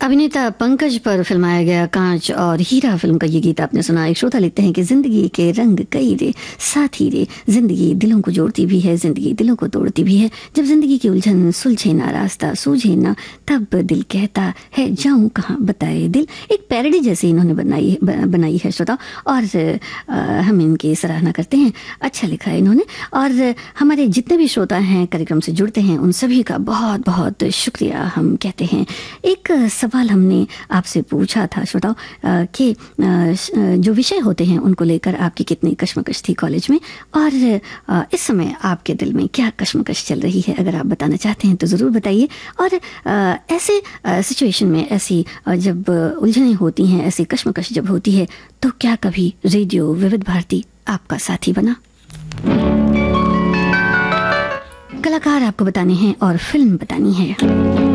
अभिनेता पंकज पर फिल्माया गया कांच और हीरा फिल्म का ये गीत आपने सुना। एक श्रोता लिखते हैं कि जिंदगी के रंग कई रे साथी रे, जिंदगी दिलों को जोड़ती भी है, जिंदगी दिलों को तोड़ती भी है। जब जिंदगी की उलझन सुलझे ना, रास्ता सूझे ना, तब दिल कहता है जाऊं कहाँ बताए दिल। एक पैरोडी जैसे इन्होंने बनाई है श्रोता, और हम इनकी सराहना करते हैं। अच्छा लिखा है इन्होंने। और हमारे जितने भी श्रोता हैं कार्यक्रम से जुड़ते हैं उन सभी का बहुत बहुत शुक्रिया हम कहते हैं। एक सवाल हमने आपसे पूछा था श्रोताओ कि जो विषय होते हैं उनको लेकर आपकी कितनी कश्मकश थी कॉलेज में, और इस समय आपके दिल में क्या कश्मकश चल रही है। अगर आप बताना चाहते हैं तो ज़रूर बताइए। और ऐसे सिचुएशन में, ऐसी जब उलझनें होती हैं, ऐसी कश्मकश जब होती है, तो क्या कभी रेडियो विविध भारती आपका साथी बना? कलाकार आपको बताने हैं और फिल्म बतानी है।